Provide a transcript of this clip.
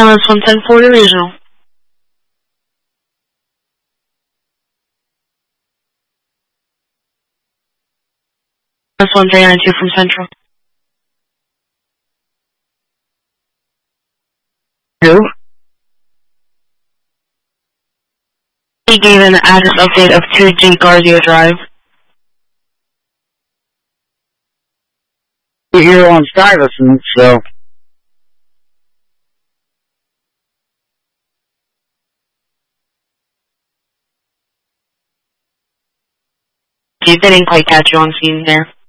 It's 110 Florida Regional. That's 1392 from Central. Who? He gave an address update of 2G Garcia Drive. You're on Stuyvesant, so... He didn't quite catch you on scene there.